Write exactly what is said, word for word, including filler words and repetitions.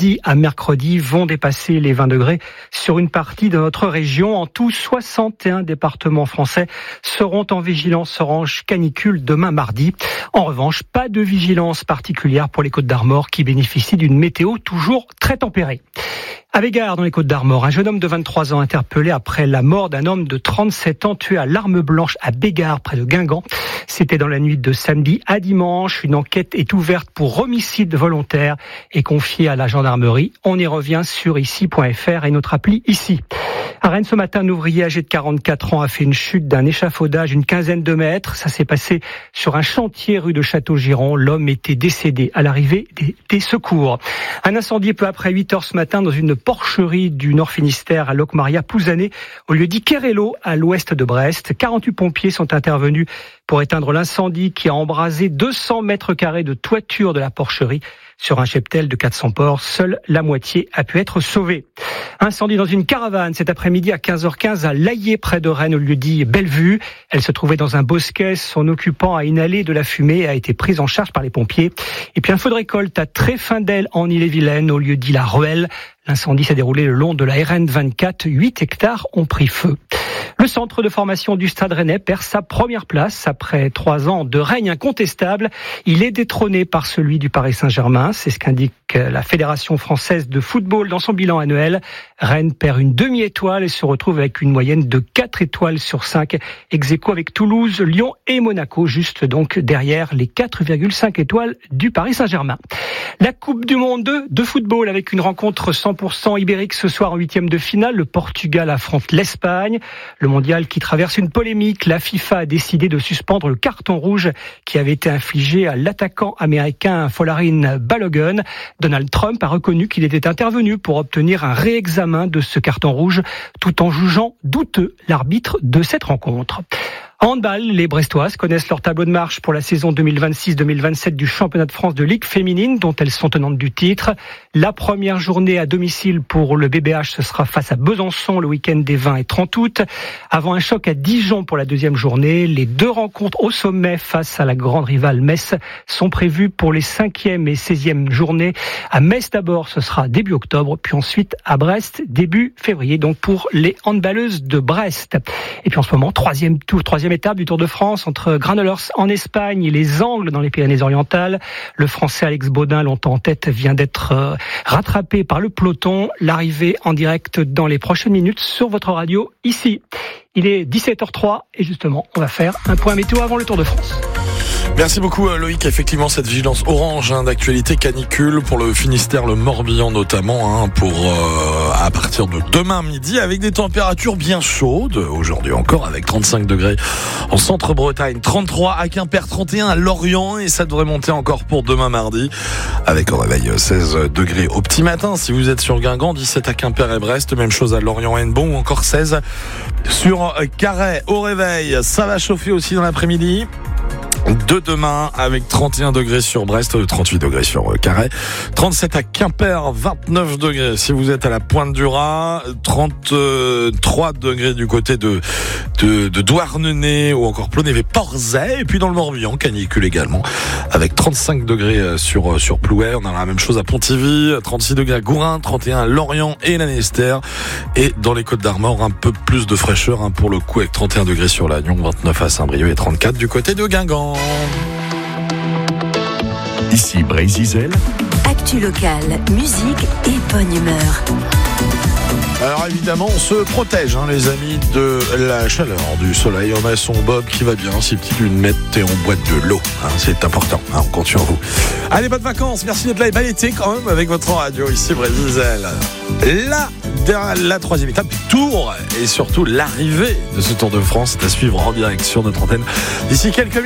mardi à mercredi vont dépasser les vingt degrés sur une partie de notre région. En tout, soixante et un départements français seront en vigilance orange canicule demain mardi. En revanche, pas de vigilance particulière pour les Côtes-d'Armor qui bénéficient d'une météo toujours très tempérée. À Bégard, dans les Côtes-d'Armor, un jeune homme de vingt-trois ans interpellé après la mort d'un homme de trente-sept ans tué à l'arme blanche à Bégard, près de Guingamp. C'était dans la nuit de samedi à dimanche. Une enquête est ouverte pour homicide volontaire et confiée à la gendarmerie. On y revient sur ici point f r et notre appli ici. À Rennes, ce matin, un ouvrier âgé de quarante-quatre ans a fait une chute d'un échafaudage d'une quinzaine de mètres. Ça s'est passé sur un chantier rue de Château-Giron. L'homme était décédé à l'arrivée des, des secours. Un incendie peu après huit heures ce matin dans une porcherie du Nord Finistère à Locmaria-Pouzané, au lieu dit Kerello, à l'ouest de Brest. quarante-huit pompiers sont intervenus pour éteindre l'incendie qui a embrasé deux cents mètres carrés de toiture de la porcherie. Sur un cheptel de quatre cents porcs, seule la moitié a pu être sauvée. Incendie dans une caravane cet après-midi à quinze heures quinze à Laillé, près de Rennes, au lieu-dit Bellevue. Elle se trouvait dans un bosquet. Son occupant a inhalé de la fumée et a été prise en charge par les pompiers. Et puis un feu de récolte à Tréfindel, en Ille-et-Vilaine, au lieu-dit La Ruelle. L'incendie s'est déroulé le long de la R N vingt-quatre. huit hectares ont pris feu. Le centre de formation du Stade Rennais perd sa première place après trois ans de règne incontestable. Il est détrôné par celui du Paris Saint-Germain. C'est ce qu'indique la Fédération française de football dans son bilan annuel. Rennes perd une demi-étoile et se retrouve avec une moyenne de quatre étoiles sur cinq. Ex-aequo avec Toulouse, Lyon et Monaco, juste donc derrière les quatre virgule cinq étoiles du Paris Saint-Germain. La Coupe du Monde de football avec une rencontre cent pour cent ibérique ce soir en huitième de finale. Le Portugal affronte l'Espagne. Le mondial qui traverse une polémique. La FIFA a décidé de suspendre le carton rouge qui avait été infligé à l'attaquant américain Folarin Balogun. Donald Trump a reconnu qu'il était intervenu pour obtenir un réexamen de ce carton rouge tout en jugeant douteux l'arbitre de cette rencontre. En handball, les Brestoises connaissent leur tableau de marche pour la saison deux mille vingt-six deux mille vingt-sept du championnat de France de Ligue féminine, dont elles sont tenantes du titre. La première journée à domicile pour le B B H, ce sera face à Besançon le week-end des vingt et trente août. Avant un choc à Dijon pour la deuxième journée, les deux rencontres au sommet face à la grande rivale Metz sont prévues pour les cinquième et seizième journées. À Metz d'abord, ce sera début octobre, puis ensuite à Brest, début février, donc pour les handballeuses de Brest. Et puis en ce moment, troisième tour, troisième étape du Tour de France entre Granollers en Espagne et les Angles dans les Pyrénées-Orientales. Le Français Alex Baudin, longtemps en tête, vient d'être rattrapé par le peloton. L'arrivée en direct dans les prochaines minutes sur votre radio ici. Il est dix-sept heures trois et justement, on va faire un point météo avant le Tour de France. Merci beaucoup Loïc. Effectivement, cette vigilance orange hein, d'actualité canicule pour le Finistère, le Morbihan notamment, hein, pour euh, à partir de demain midi avec des températures bien chaudes. Aujourd'hui encore avec trente-cinq degrés en centre-Bretagne, trente-trois à Quimper, trente et un à Lorient et ça devrait monter encore pour demain mardi avec au réveil seize degrés au petit matin. Si vous êtes sur Guingamp, dix-sept à Quimper et Brest, même chose à Lorient et Hennebont ou encore seize sur Carhaix au réveil. Ça va chauffer aussi dans l'après-midi. De demain avec trente et un degrés sur Brest, trente-huit degrés sur Carhaix, trente-sept à Quimper, vingt-neuf degrés si vous êtes à la Pointe du Raz, trente-trois degrés du côté de, de, de Douarnenez ou encore Plonévé-Porzay, et puis dans le Morbihan, canicule également, avec trente-cinq degrés sur, sur Plouer. On a la même chose à Pontivy, trente-six degrés à Gourin, trente et un à Lorient et Lanester, et dans les Côtes-d'Armor, un peu plus de fraîcheur hein, pour le coup avec trente et un degrés sur Lannion, vingt-neuf à Saint-Brieuc et trente-quatre du côté de Guingamp. Ici Brésil. Actu locale, musique et bonne humeur. Alors évidemment, on se protège, hein, les amis, de la chaleur, du soleil. On a son Bob qui va bien, ses petites lunettes et on boit de l'eau. Hein, c'est important, hein, on compte sur vous. Allez, bonnes vacances, merci d'être là et bel été quand même avec votre radio ici Brésil. La, la troisième étape du Tour et surtout l'arrivée de ce Tour de France est à suivre en direct sur notre antenne d'ici quelques minutes.